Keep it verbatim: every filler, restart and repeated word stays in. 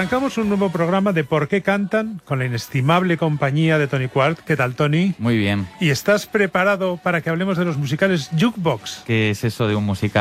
Arrancamos un nuevo programa de ¿Por qué cantan? Con la inestimable compañía de Tony Quart. ¿Qué tal, Tony? Muy bien. ¿Y estás preparado para que hablemos de los musicales Jukebox? ¿Qué es eso de un musical?